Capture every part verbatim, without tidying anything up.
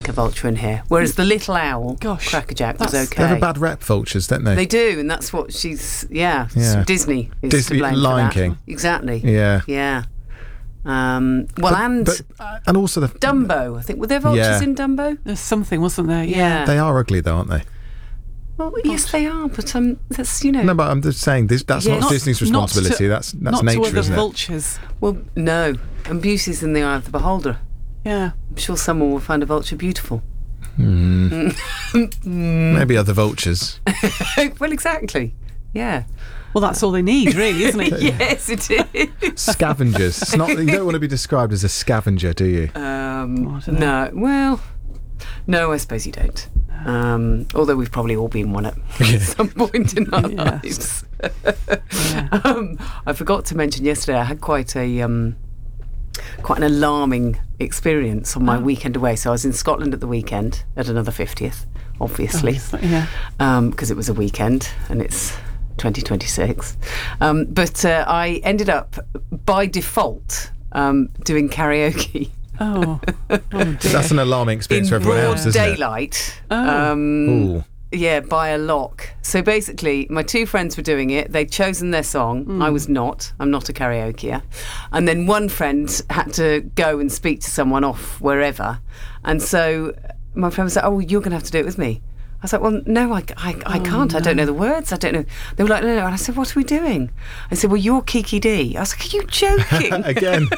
like a vulture in here. Whereas the little owl, Gosh, Crackerjack, was okay. They have a bad rep, vultures, don't they? They do, and that's what she's. Yeah, Yeah. Disney is Disney- to blame Lion for that. King. Exactly. Yeah. Yeah. Um, well, But- and but, uh, and also the Dumbo. I think were there vultures Yeah. in Dumbo? There's something, wasn't there? Yeah. They are ugly, though, aren't they? Well, yes, they are. But um, that's you know. No, but I'm just saying this, that's Yeah. not, Not- Disney's not responsibility. to- that's that's Not nature, to other isn't it? vultures. Well, no. And beauty's in the eye of the beholder. Yeah. I'm sure someone will find a vulture beautiful. Maybe other vultures. Well, exactly. Yeah. Well, that's all they need, really, isn't it? Yes, it is. Scavengers. It's not. You don't want to be described as a scavenger, do you? Um, Oh, I don't know. no. Well, no, I suppose you don't. Um, although we've probably all been one at some point in our Yes. lives. Yeah. um, I forgot to mention yesterday I had quite a um, quite an alarming experience on my Oh. weekend away. So I was in Scotland at the weekend at another fiftieth, obviously, Yeah. because it was a weekend and it's twenty twenty-six. Um, but uh, I ended up by default um, doing karaoke. Oh. Oh dear. That's an alarming experience in for everyone broad else, isn't daylight. Oh. Um, it? Ooh. yeah, by a lock. So basically, my two friends were doing it. They'd chosen their song. I was not. I'm not a karaokeer. And then one friend had to go and speak to someone off wherever. And so my friend was like, oh, you're going to have to do it with me. I was like, well, no, I, I, I can't. I don't know the words. I don't know. They were like, no, no. And I said, what are we doing? I said, well, you're Kiki D. I was like, are you joking? Again.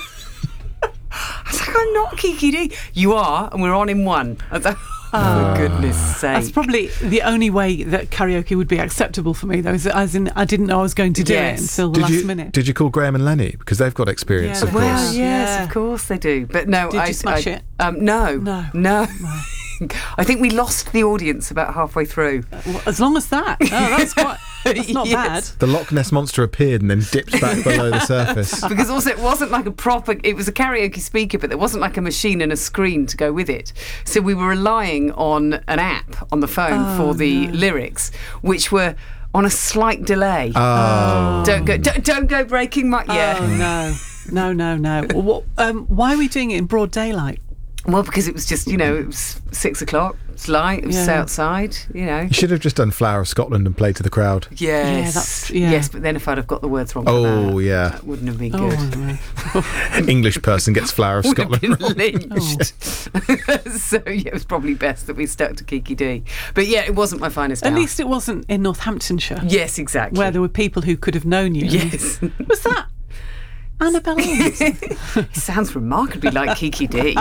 I was like, I'm not Kiki D. You are, and we're on in one. I was like, oh, for goodness sake. That's probably the only way that karaoke would be acceptable for me, though, is as in I didn't know I was going to do Yes. it until the Did last you minute. did you call Graham and Lenny because they've got experience, Yeah, of they Well, course? yes, Yeah. of course they do. But no, Did you I smash I, it? Um, no, No. no. I think we lost the audience about halfway through. Well, as long as that. Oh, that's quite. That's not Yes. The Loch Ness monster appeared and then dipped back below the surface. Because also it wasn't like a proper, it was a karaoke speaker, but there wasn't like a machine and a screen to go with it. So we were relying on an app on the phone Oh, for the no. lyrics, which were on a slight delay. Oh. Don't go, don't, don't go breaking my, yeah. Oh, no. No, no, no. Well, what, um, why are we doing it in broad daylight? Well, because it was just, you know, it was six o'clock, it's light, it was Yeah. outside, you know. You should have just done Flower of Scotland and played to the crowd. Yes. Yeah, that's- yeah. Yes, but then if I'd have got the words wrong, for Oh, that, yeah. that wouldn't have been Oh, good. no. English person gets Flower of Would have Scotland been wrong. lynched. So yeah, it was probably best that we stuck to Kiki D. But yeah, it wasn't my finest At hour. least it wasn't in Northamptonshire, Yes, exactly. where there were people who could have known you. Yes. Was that Annabelle Owens? It sounds remarkably like Kiki D.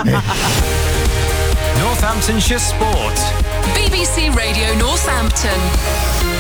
Northamptonshire Sport. B B C Radio Northampton.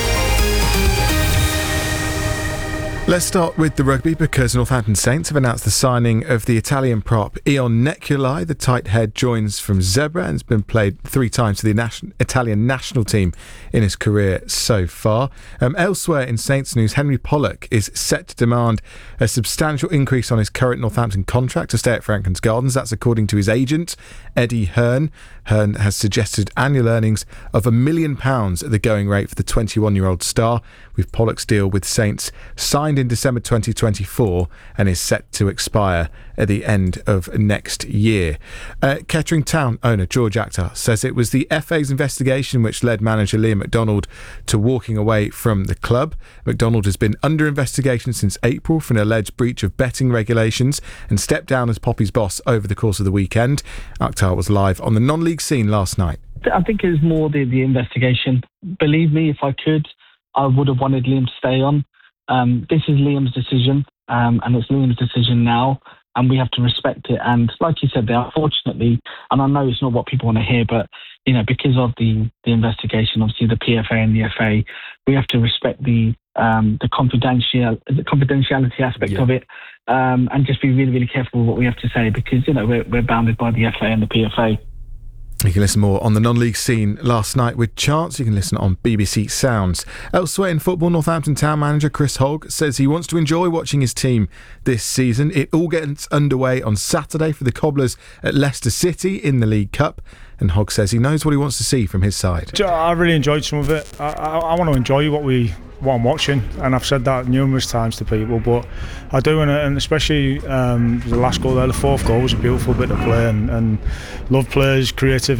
Let's start with the rugby because Northampton Saints have announced the signing of the Italian prop Ion Neculi. The tight head joins from Zebra and has been played three times for the nation- Italian national team in his career so far. Um, elsewhere in Saints news, Henry Pollock is set to demand a substantial increase on his current Northampton contract to stay at Franklin's Gardens. That's according to his agent, Eddie Hearn. Hearn has suggested annual earnings of a million pounds at the going rate for the twenty-one-year-old star, with Pollock's deal with Saints signed in December twenty twenty-four and is set to expire at the end of next year. Uh, Kettering Town owner George Akhtar says it was the F A's investigation which led manager Liam MacDonald to walking away from the club. MacDonald has been under investigation since April for an alleged breach of betting regulations and stepped down as Poppy's boss over the course of the weekend. Akhtar was live on the non-league scene last night. I think it was more the, the investigation. Believe me, if I could, I would have wanted Liam to stay on. Um, this is Liam's decision, um, and it's Liam's decision now, and we have to respect it. And like you said, there, unfortunately, and I know it's not what people want to hear, but you know, because of the the investigation, obviously the P F A and the F A, we have to respect the um, the confidential the confidentiality aspect Yeah. of it, um, and just be really, really careful with what we have to say, because you know we're we're bounded by the F A and the P F A. You can listen more on the non-league scene last night with Chance. You can listen on B B C Sounds. Elsewhere in football, Northampton Town manager Chris Hogg says he wants to enjoy watching his team this season. It all gets underway on Saturday for the Cobblers at Leicester City in the League Cup. And Hogg says he knows what he wants to see from his side. I really enjoyed some of it. I, I, I want to enjoy what we what I'm watching, and I've said that numerous times to people, but I do, and, and especially um, the last goal there, the fourth goal was a beautiful bit of play, and, and love players, creativity.